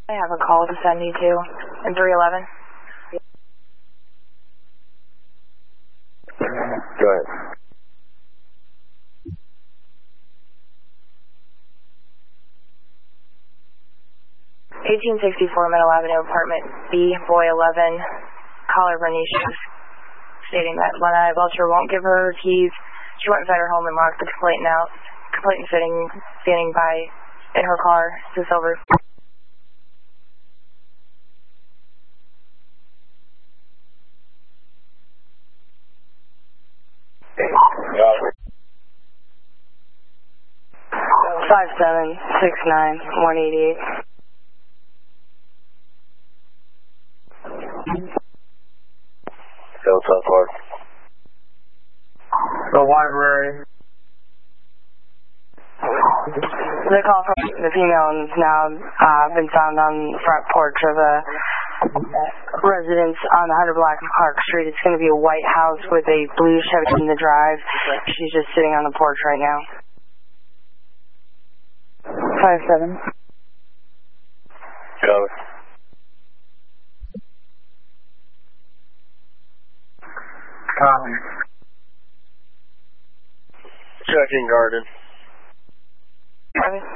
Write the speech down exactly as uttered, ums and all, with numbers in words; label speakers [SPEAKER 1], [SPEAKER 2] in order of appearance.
[SPEAKER 1] I have a call to send you to in three eleven.
[SPEAKER 2] Go ahead.
[SPEAKER 1] eighteen sixty-four Middle Avenue, apartment B, boy eleven, caller Bernice, stating that Lena Belcher won't give her her keys. She went inside her home and locked the complainant out. Complainant sitting, standing by in her car. This is over. Five seven six nine one eighty eight.
[SPEAKER 2] Go so far.
[SPEAKER 3] The library.
[SPEAKER 1] The call from the female has now uh, been found on the front porch of a residence on one hundred block of Clark Street. It's going to be a white house with a blue Chevy in the drive. She's just sitting on the porch right now. Five seven.
[SPEAKER 2] Go.
[SPEAKER 3] Copy.
[SPEAKER 2] Checking garden.
[SPEAKER 1] Seven.